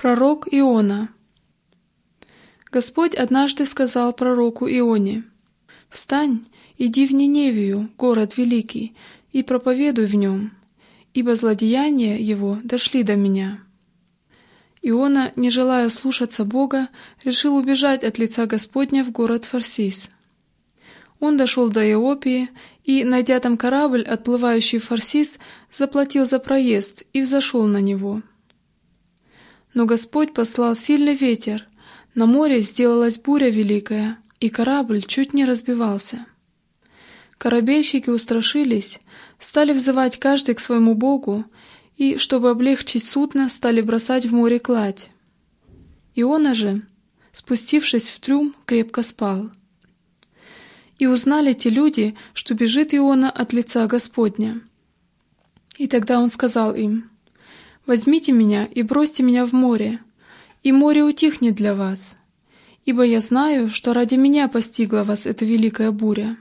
Пророк Иона. Господь однажды сказал пророку Ионе: «Встань, иди в Ниневию, город великий, и проповедуй в нем, ибо злодеяния его дошли до меня». Иона, не желая слушаться Бога, решил убежать от лица Господня в город Фарсис. Он дошел до Иопии и, найдя там корабль, отплывающий в Фарсис, заплатил за проезд и взошел на него. Но Господь послал сильный ветер, на море сделалась буря великая, и корабль чуть не разбивался. Корабельщики устрашились, стали взывать каждый к своему богу, и, чтобы облегчить судно, стали бросать в море кладь. Иона же, спустившись в трюм, крепко спал. И узнали те люди, что бежит Иона от лица Господня. И тогда он сказал им: «Возьмите меня и бросьте меня в море, и море утихнет для вас, ибо я знаю, что ради меня постигла вас эта великая буря».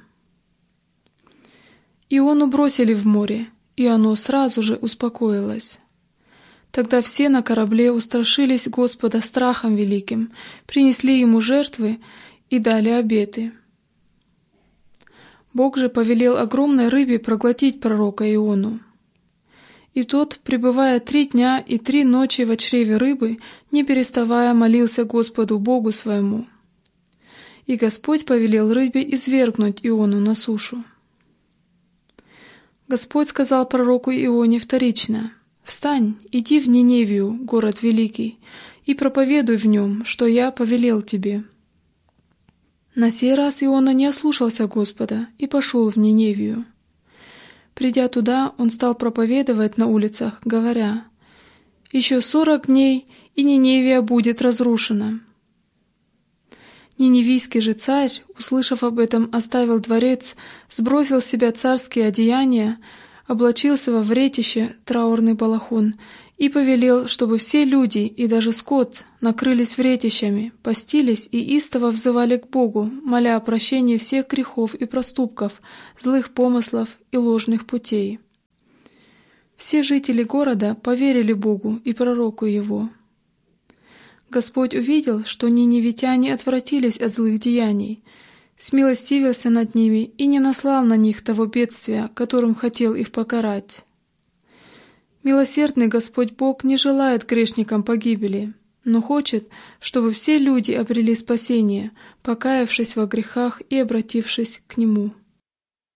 Иону бросили в море, и оно сразу же успокоилось. Тогда все на корабле устрашились Господа страхом великим, принесли ему жертвы и дали обеты. Бог же повелел огромной рыбе проглотить пророка Иону. И тот, пребывая 3 дня и 3 ночи во чреве рыбы, не переставая молился Господу Богу своему. И Господь повелел рыбе извергнуть Иону на сушу. Господь сказал пророку Ионе вторично: «Встань, иди в Ниневию, город великий, и проповедуй в нем, что я повелел тебе». На сей раз Иона не ослушался Господа и пошел в Ниневию. Придя туда, он стал проповедовать на улицах, говоря: «Еще 40 дней, и Ниневия будет разрушена». Ниневийский же царь, услышав об этом, оставил дворец, сбросил с себя царские одеяния, облачился во вретище, траурный балахон, и повелел, чтобы все люди и даже скот накрылись вретищами, постились и истово взывали к Богу, моля о прощении всех грехов и проступков, злых помыслов и ложных путей. Все жители города поверили Богу и пророку его. Господь увидел, что ниневитяне отвратились от злых деяний, смилостивился над ними и не наслал на них того бедствия, которым хотел их покарать. Милосердный Господь Бог не желает грешникам погибели, но хочет, чтобы все люди обрели спасение, покаявшись во грехах и обратившись к Нему.